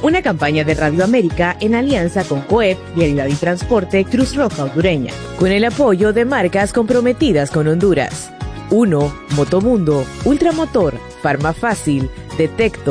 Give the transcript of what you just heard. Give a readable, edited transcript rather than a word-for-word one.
Una campaña de Radio América en alianza con COEP, Vialidad y Transporte, Cruz Roja Hondureña, con el apoyo de marcas comprometidas con Honduras. 1. Motomundo, Ultramotor, Farmafácil, Detecto,